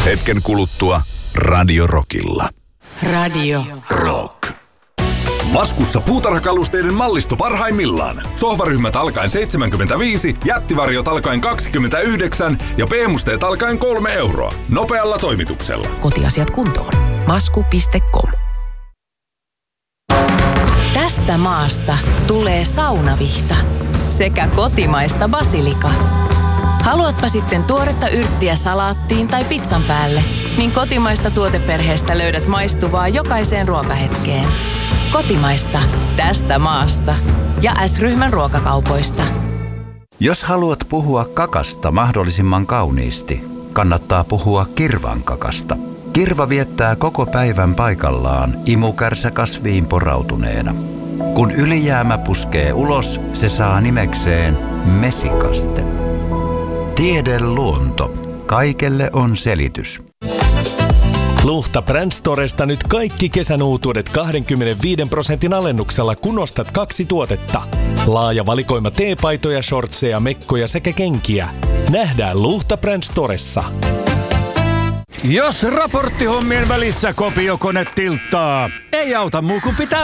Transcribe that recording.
Hetken kuluttua Radio Rockilla. Radio Rock. Maskussa puutarhakalusteiden mallisto parhaimmillaan. Sohvaryhmät alkaen 75, jättivarjot alkaen 29 ja PM-musteet alkaen 3 euroa. Nopealla toimituksella. Kotiasiat kuntoon. Masku.com. Tästä maasta tulee saunavihta sekä kotimaista basilika. Haluatpa sitten tuoretta yrttiä salaattiin tai pizzan päälle, niin kotimaista tuoteperheestä löydät maistuvaa jokaiseen ruokahetkeen. Kotimaista tästä maasta ja S-ryhmän ruokakaupoista. Jos haluat puhua kakasta mahdollisimman kauniisti, kannattaa puhua kirvan kakasta. Kirva viettää koko päivän paikallaan imukärsäkasviin porautuneena. Kun ylijäämä puskee ulos, se saa nimekseen mesikaste. Tiedeluonto. Kaikelle on selitys. Luhta Brand Storesta nyt kaikki kesän uutuudet 25% alennuksella, kun ostat 2 tuotetta. Laaja valikoima teepaitoja, shortseja, mekkoja sekä kenkiä. Nähdään Luhta Brand Storessa. Jos raporttihommien välissä kopiokone tilttaa, ei auta muu kuin pitää